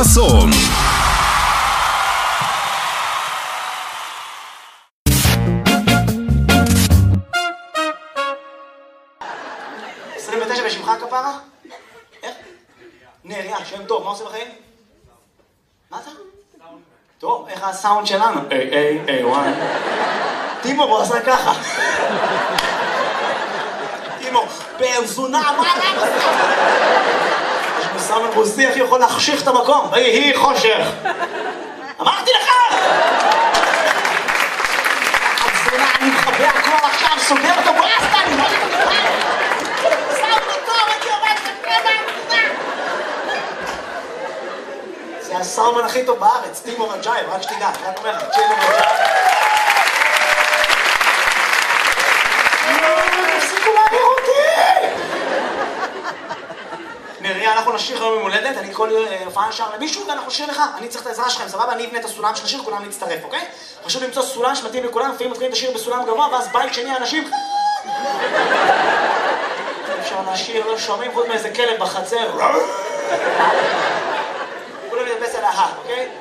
חסון. בשמך כפרה? איך? נריה, שם טוב, מה עושה בחיים? מה אתה? טוב, איך הסאונד שלנו? וואי. טימור, הוא עשה ככה. טימור, פרזונה, מה עשה? יש מסאונד רוסי, איך יכול להחשיך את המקום? היא חושך. אמרתי לך! פרזונה, אני מחבא הכל עכשיו, סוגר אותו ברסטה, אני לא יודע. זה הסאומן הכי טוב בארץ, טימור רג'ייב, רק שתדע, רק אומר לך, טימור רג'ייב. תפסיקו להעביר אותי! נריה, אנחנו נשיר היום יום הולדת, אני כל הופעה נשאר למישהו ואנחנו נשיר לך, אני צריך את העזרה שלכם, סבבה? אני אבנה את הסולם של השיר, כולם נצטרף, אוקיי? חשוב למצוא סולם שמתאים לכולם, לפעמים מתחילים את השיר בסולם גבוה, ואז בית שני האנשים... אפשר לשיר, לא שומעים חוץ מאיזה כלב בחצר. כולם נדבס על ההר, אוקיי?